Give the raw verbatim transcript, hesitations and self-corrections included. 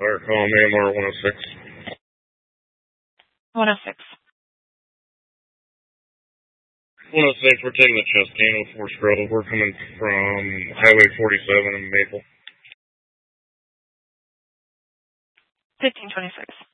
fire call, A M R one oh six. one oh six. one oh six, we're taking the Chastain with Force Grove. We're coming from Highway forty-seven in Maple. fifteen twenty-six.